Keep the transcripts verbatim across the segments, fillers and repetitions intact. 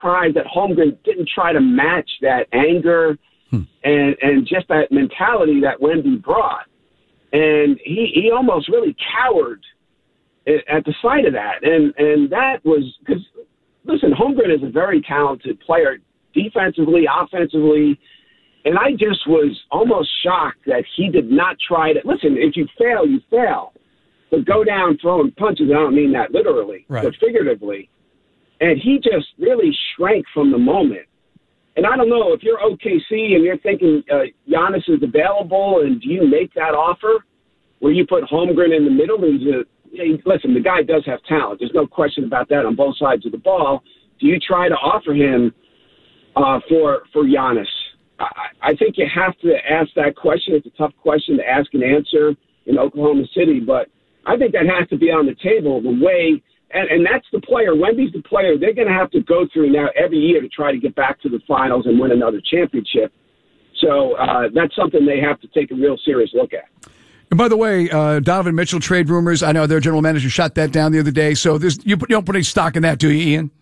surprised that Holmgren didn't try to match that anger hmm. and, and just that mentality that Wemby brought. And he, he almost really cowered at the sight of that. And, and that was because, listen, Holmgren is a very talented player defensively, offensively. And I just was almost shocked that he did not try to – listen, if you fail, you fail. But go down throwing punches, I don't mean that literally, right. but figuratively. And he just really shrank from the moment. And I don't know, if you're O K C and you're thinking uh, Giannis is available, and do you make that offer where you put Holmgren in the middle? And a, you know, listen, the guy does have talent. There's no question about that on both sides of the ball. Do you try to offer him uh, for for Giannis? I, I think you have to ask that question. It's a tough question to ask and answer in Oklahoma City, but I think that has to be on the table. The way, and, and that's the player. Wemby's the player. They're going to have to go through now every year to try to get back to the finals and win another championship. So uh, that's something they have to take a real serious look at. And by the way, uh, Donovan Mitchell trade rumors. I know their general manager shot that down the other day. So this, you, you don't put any stock in that, do you, Ian?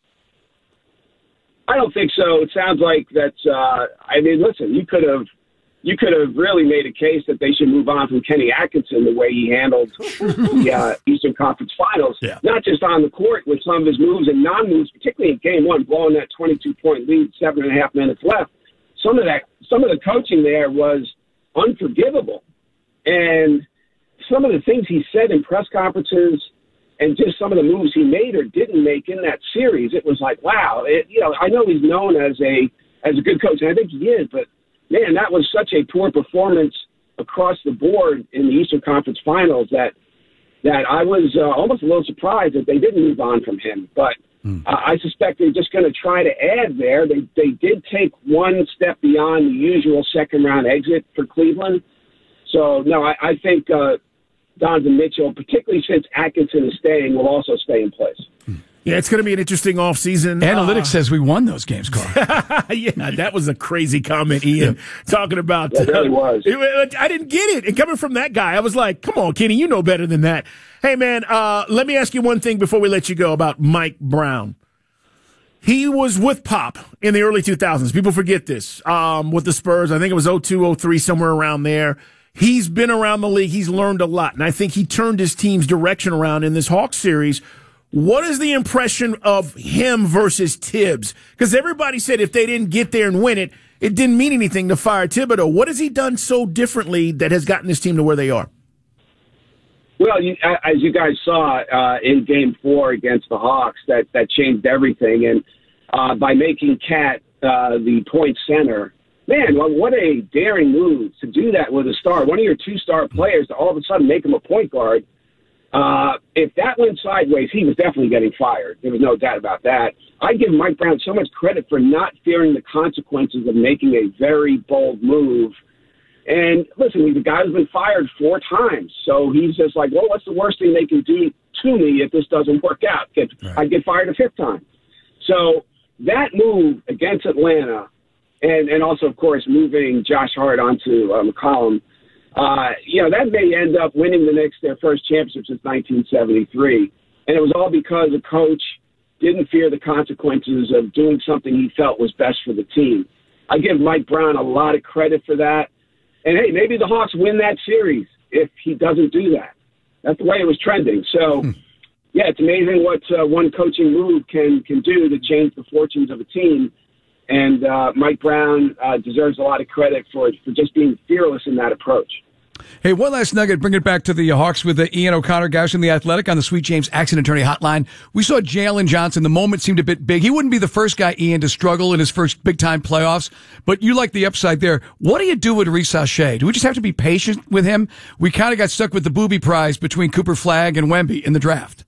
I don't think so. It sounds like that's. Uh, I mean, listen, you could have. You could have really made a case that they should move on from Kenny Atkinson the way he handled the uh, Eastern Conference Finals, yeah. not just on the court with some of his moves and non-moves, particularly in Game One, blowing that twenty-two point lead, seven and a half minutes left. Some of that, some of the coaching there was unforgivable, and some of the things he said in press conferences, and just some of the moves he made or didn't make in that series, it was like, wow. It, you know, I know he's known as a as a good coach, and I think he is, but. Man, that was such a poor performance across the board in the Eastern Conference Finals that that I was uh, almost a little surprised that they didn't move on from him. But mm. uh, I suspect they're just going to try to add there. They they did take one step beyond the usual second-round exit for Cleveland. So, no, I, I think uh, Donovan Mitchell, particularly since Atkinson is staying, will also stay in place. Mm. Yeah, it's going to be an interesting offseason. Analytics uh, says we won those games, Carl. Yeah, that was a crazy comment, Ian, talking about. It really was. Uh, I didn't get it. And coming from that guy, I was like, come on, Kenny, you know better than that. Hey, man, uh, let me ask you one thing before we let you go about Mike Brown. He was with Pop in the early two thousands. People forget this. Um, with the Spurs, I think it was oh two, oh three, somewhere around there. He's been around the league. He's learned a lot. And I think he turned his team's direction around in this Hawks series. What is the impression of him versus Tibbs? Because everybody said if they didn't get there and win it, it didn't mean anything to fire Thibodeau. What has he done so differently that has gotten this team to where they are? Well, you, as you guys saw uh, in Game Four against the Hawks, that, that changed everything. And uh, by making Cat uh, the point center, man, well, what a daring move to do that with a star, one of your two-star players, to all of a sudden make him a point guard. Uh, if that went sideways, he was definitely getting fired. There was no doubt about that. I give Mike Brown so much credit for not fearing the consequences of making a very bold move. And listen, he's a guy who's been fired four times. So he's just like, well, what's the worst thing they can do to me if this doesn't work out? Get, right. I'd get fired a fifth time. So that move against Atlanta, and, and also, of course, moving Josh Hart onto uh, McCollum, Uh, you know, that may end up winning the Knicks their first championship since nineteen seventy-three. And it was all because the coach didn't fear the consequences of doing something he felt was best for the team. I give Mike Brown a lot of credit for that. And, hey, maybe the Hawks win that series if he doesn't do that. That's the way it was trending. So, hmm. yeah, it's amazing what uh, one coaching move can, can do to change the fortunes of a team. And uh, Mike Brown uh, deserves a lot of credit for for just being fearless in that approach. Hey, one last nugget. Bring it back to the Hawks with the Ian O'Connor, guys in the Athletic on the Sweet James Accident Attorney Hotline. We saw Jalen Johnson. The moment seemed a bit big. He wouldn't be the first guy, Ian, to struggle in his first big-time playoffs, but you like the upside there. What do you do with Reece Shea? Do we just have to be patient with him? We kind of got stuck with the booby prize between Cooper Flagg and Wemby in the draft.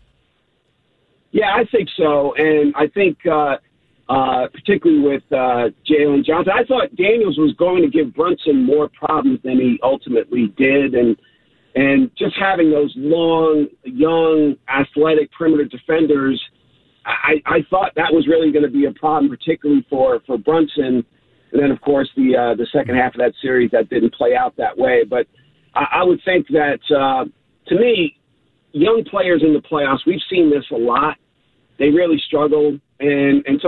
Yeah, I think so. And I think uh, – Uh, particularly with uh, Jalen Johnson. I thought Daniels was going to give Brunson more problems than he ultimately did, and and just having those long, young, athletic perimeter defenders, I, I thought that was really going to be a problem, particularly for, for Brunson. And then, of course, the uh, the second half of that series, that didn't play out that way. But I, I would think that, uh, to me, young players in the playoffs, we've seen this a lot. they really struggled. And, and so